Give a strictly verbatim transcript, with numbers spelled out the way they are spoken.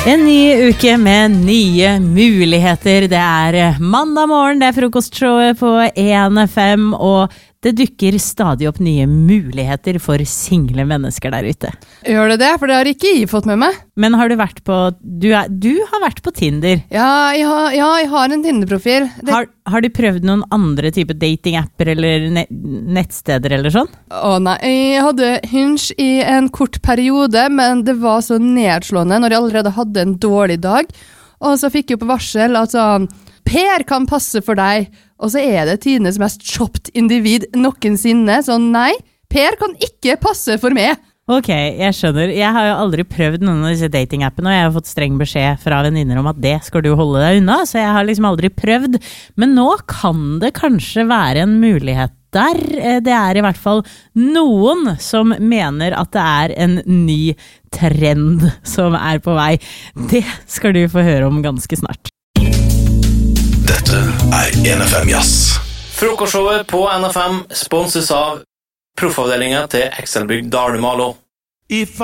En ny uke med nye muligheter. Det er mandag morgen, det er frokostshowet på en F M, og det dukker stadig opp nye muligheter for single mennesker der ute. Gjør det det? For det har ikke jeg fått med meg. Men har du vært på, du, er, du har vært på Tinder. Ja, jeg har, ja, jeg har en Tinder-profil. Det... Har, har du prøvd noen andre type dating-apper eller ne- nettsteder eller sånn? Å nei, jeg hadde Hinge i en kort periode, men det var så nedslående når jeg allerede hadde en dårlig dag. Og så fikk jeg på varsel at sånn, Per kan passe for deg. Og så er det tidenes mest chopped individ noensinne. Så nei, Per kan ikke passe for meg. Ok, jeg skjønner. Jeg har jo aldri prøvd noen av disse dating-appene, og jeg har fått streng beskjed fra venninner om at det skal du holde deg unna, så jeg har liksom aldri prøvd. Men nå kan det kanskje være en mulighet der. Det er i hvert fall noen som mener at det er en ny trend som er på vei. Det skal du få høre om ganske snart. Dette er en F M Jazz. Frokostshowet på N F M sponses av proffavdelingen til Excelbygg Dalmalo.